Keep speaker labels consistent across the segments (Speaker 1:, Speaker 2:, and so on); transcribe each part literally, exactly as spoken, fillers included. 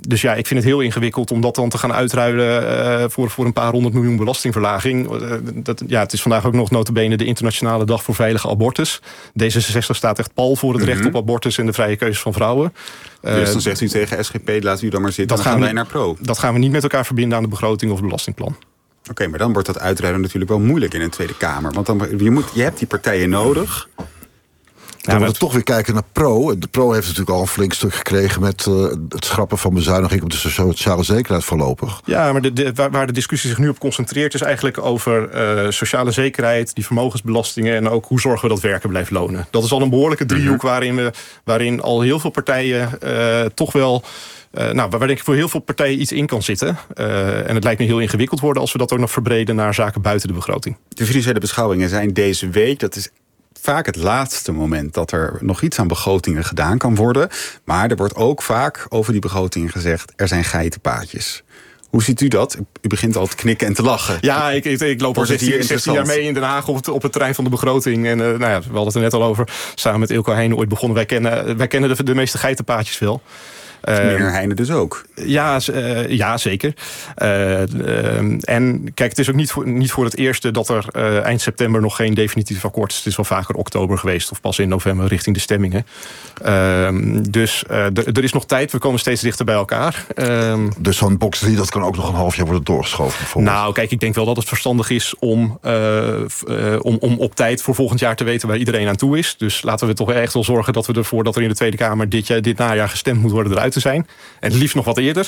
Speaker 1: dus ja, ik vind het heel ingewikkeld om dat dan te gaan uitruilen uh, voor, voor een paar honderd miljoen belastingverlaging. Uh, dat, ja, het is vandaag ook nog nota bene de internationale dag voor veilige abortus. D zesenzestig staat echt pal voor het recht mm-hmm. op abortus en de vrije keuze van vrouwen.
Speaker 2: Uh, dus dan zegt u tegen S G P, laat u dan maar zitten, dan gaan, gaan wij naar pro.
Speaker 1: Dat gaan we niet met elkaar verbinden aan de begroting of het belastingplan.
Speaker 2: Oké, okay, maar dan wordt dat uitruilen natuurlijk wel moeilijk in een Tweede Kamer. Want dan, je, moet, je hebt die partijen nodig.
Speaker 3: Dan moeten we toch weer kijken naar Pro. De Pro heeft natuurlijk al een flink stuk gekregen met uh, het schrappen van bezuiniging op de sociale zekerheid voorlopig.
Speaker 1: Ja, maar de, de, waar, waar de discussie zich nu op concentreert is eigenlijk over uh, sociale zekerheid, die vermogensbelastingen en ook hoe zorgen we dat werken blijft lonen. Dat is al een behoorlijke driehoek waarin, we, waarin al heel veel partijen uh, toch wel... Uh, nou, waar denk ik voor heel veel partijen iets in kan zitten. Uh, en het lijkt me heel ingewikkeld worden als we dat ook nog verbreden naar zaken buiten de begroting.
Speaker 2: De financiële beschouwingen zijn deze week. Dat is vaak het laatste moment dat er nog iets aan begrotingen gedaan kan worden. Maar er wordt ook vaak over die begrotingen gezegd, er zijn geitenpaadjes. Hoe ziet u dat? U begint al te knikken en te lachen.
Speaker 1: Ja, ik, ik, ik loop al zestien, zestien jaar mee in Den Haag op het, op het terrein van de begroting. En uh, nou ja, we hadden het er net al over. Samen met Eelco Heijnen ooit begonnen. Wij kennen, wij kennen de, de meeste geitenpaadjes wel.
Speaker 2: Meneer Heijnen dus ook?
Speaker 1: Ja, uh, ja zeker. Uh, uh, en kijk, het is ook niet voor, niet voor het eerste dat er uh, eind september nog geen definitief akkoord is. Het is wel vaker oktober geweest of pas in november richting de stemmingen. Uh, dus uh, d- er is nog tijd. We komen steeds dichter bij elkaar. Uh,
Speaker 3: dus zo'n box drie, dat kan ook nog een half jaar worden doorgeschoven?
Speaker 1: Nou, kijk, ik denk wel dat het verstandig is om, uh, uh, om, om op tijd voor volgend jaar te weten waar iedereen aan toe is. Dus laten we toch echt wel zorgen dat we ervoor dat er in de Tweede Kamer dit, jaar, dit najaar gestemd moet worden eruit te zijn. En het liefst nog wat eerder.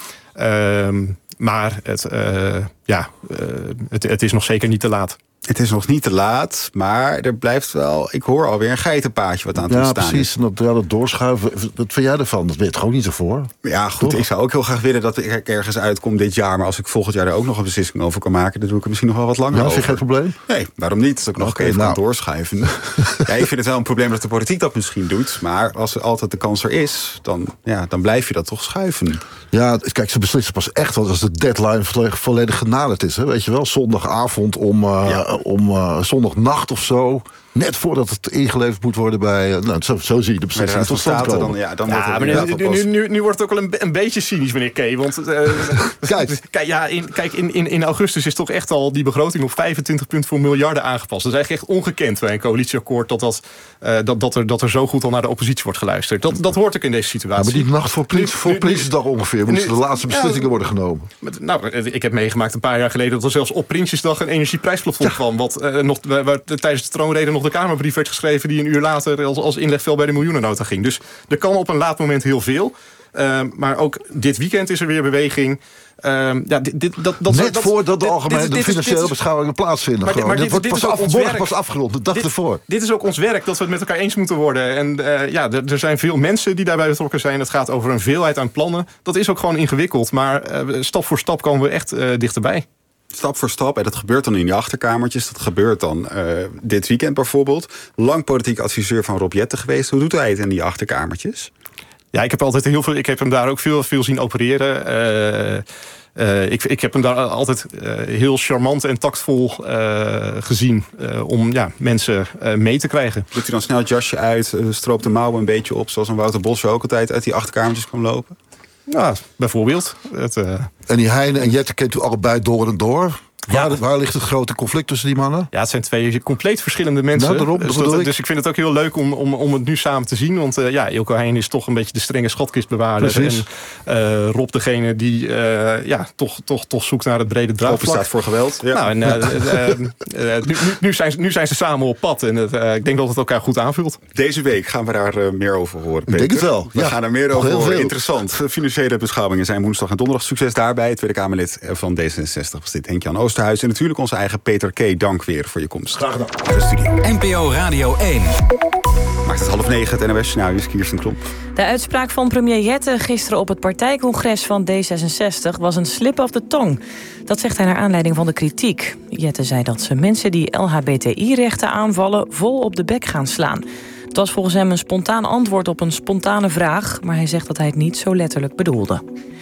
Speaker 1: Uh, maar het, uh, ja, uh, het, het is nog zeker niet te laat.
Speaker 2: Het is nog niet te laat, maar er blijft wel... Ik hoor alweer een geitenpaadje wat aan het ontstaan is.
Speaker 3: Ja, precies. En dat, ja, dat doorschuiven, wat vind jij ervan? Dat weet je gewoon niet ervoor.
Speaker 2: Ja, goed. Toch? Ik zou ook heel graag willen dat ik ergens uitkom dit jaar. Maar als ik volgend jaar er ook nog een beslissing over kan maken... dan doe ik er misschien nog wel wat langer
Speaker 3: ja,
Speaker 2: over.
Speaker 3: Vind je geen probleem?
Speaker 2: Nee, waarom niet? Dat ik nog okay, even nou. kan doorschuiven. Ja, ik vind het wel een probleem dat de politiek dat misschien doet. Maar als er altijd de kans er is, dan, ja, dan blijf je dat toch schuiven.
Speaker 3: Ja, kijk, ze beslissen pas echt wel als de deadline volledig genaderd is. Hè? Weet je wel, zondagavond om... Uh, ja. om uh, zondagnacht of zo, net voordat het ingeleverd moet worden bij... Uh, nou, zo, zo zie je de beslissing tot stand komen.
Speaker 2: Dan, ja, dan
Speaker 1: ja,
Speaker 2: wordt
Speaker 1: maar nu, nu, nu, nu wordt het ook wel een, een beetje cynisch, meneer Kee. Want uh, kijk, kijk, ja, in, kijk in, in, in augustus is toch echt al die begroting op vijfentwintig punten voor miljarden aangepast. Dat is eigenlijk echt ongekend bij een coalitieakkoord dat, dat, uh, dat, dat, er, dat er zo goed al naar de oppositie wordt geluisterd. Dat, dat hoort ook in deze situatie.
Speaker 3: Ja, maar die nacht voor, Prins, nu, voor Prinsjesdag ongeveer moeten de laatste beslissingen ja, worden genomen.
Speaker 1: Nou, ik heb meegemaakt een paar jaar geleden dat er zelfs op Prinsjesdag een energieprijsplafond ja. kwam. Wat uh, nog, waar, waar tijdens de troonrede nog de Kamerbrief werd geschreven die een uur later als, als inlegvel bij de miljoenennota ging. Dus er kan op een laat moment heel veel. Uh, maar ook dit weekend is er weer beweging. Uh, ja, dit, dit, dat, dat,
Speaker 3: Net
Speaker 1: dat,
Speaker 3: voordat de
Speaker 1: dit,
Speaker 3: algemene
Speaker 1: dit, dit,
Speaker 3: financiële
Speaker 1: dit is,
Speaker 3: beschouwingen plaatsvinden.
Speaker 1: Maar, maar dit,
Speaker 3: dit,
Speaker 1: dit
Speaker 3: wordt
Speaker 1: is
Speaker 3: pas, af,
Speaker 1: ons
Speaker 3: morgen
Speaker 1: werk.
Speaker 3: pas afgerond, de dag
Speaker 1: dit,
Speaker 3: ervoor.
Speaker 1: Dit is ook ons werk, dat we het met elkaar eens moeten worden. En uh, ja, er, er zijn veel mensen die daarbij betrokken zijn. Het gaat over een veelheid aan plannen. Dat is ook gewoon ingewikkeld. Maar uh, stap voor stap komen we echt uh, dichterbij.
Speaker 2: Stap voor stap, en dat gebeurt dan in die achterkamertjes. Dat gebeurt dan uh, dit weekend bijvoorbeeld. Lang politiek adviseur van Rob Jetten geweest. Hoe doet hij het in die achterkamertjes?
Speaker 1: Ja, ik heb altijd heel veel. Ik heb hem daar ook veel, veel zien opereren. Uh, uh, ik, ik heb hem daar altijd uh, heel charmant en tactvol uh, gezien. Uh, om ja, mensen uh, mee te krijgen.
Speaker 2: Doet hij dan snel het jasje uit, uh, stroopt de mouwen een beetje op, zoals een Wouter Bos ook altijd uit die achterkamertjes kwam lopen?
Speaker 1: Ja, bijvoorbeeld. Het, uh...
Speaker 3: En die Heijnen en Jetten kent u allebei door en door. Waar, ja. waar ligt het grote conflict tussen die mannen?
Speaker 1: Ja, het zijn twee compleet verschillende mensen.
Speaker 3: Nou, daarom,
Speaker 1: dus, dat, ik. dus ik vind het ook heel leuk om, om, om het nu samen te zien. Want uh, ja, Eelco Heijnen is toch een beetje de strenge schatkistbewaarder.
Speaker 3: Precies.
Speaker 1: En uh, Rob degene die uh, ja, toch, toch, toch zoekt naar het brede draagvlak.
Speaker 2: Staat voor geweld. Ja.
Speaker 1: Nou, en, uh, uh, uh, nu, nu, zijn, nu zijn ze samen op pad. En uh, ik denk dat het elkaar goed aanvult.
Speaker 2: Deze week gaan we daar uh, meer over horen, Peter.
Speaker 3: Ik denk het wel.
Speaker 2: We
Speaker 3: ja.
Speaker 2: gaan er meer over horen. Interessant. Financiële beschouwingen zijn woensdag en donderdag. Succes daarbij. Tweede Kamerlid van D zesenzestig was dit Henk-Jan Oosterhuis. En natuurlijk onze eigen Peter K. Dank weer voor je komst.
Speaker 3: Graag gedaan.
Speaker 2: De studio.
Speaker 4: N P O Radio één.
Speaker 2: Maakt het half negen, het N O S Journaal, is Kirsten Klomp.
Speaker 5: De uitspraak van premier Jetten gisteren op het partijcongres van D zesenzestig... was een slip of the tongue. Dat zegt hij naar aanleiding van de kritiek. Jetten zei dat ze mensen die L H B T I-rechten aanvallen... vol op de bek gaan slaan. Het was volgens hem een spontaan antwoord op een spontane vraag... maar hij zegt dat hij het niet zo letterlijk bedoelde.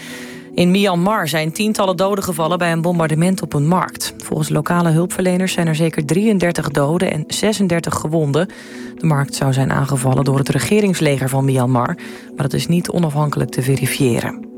Speaker 5: In Myanmar zijn tientallen doden gevallen bij een bombardement op een markt. Volgens lokale hulpverleners zijn er zeker drieëndertig doden en zesendertig gewonden. De markt zou zijn aangevallen door het regeringsleger van Myanmar, maar dat is niet onafhankelijk te verifiëren.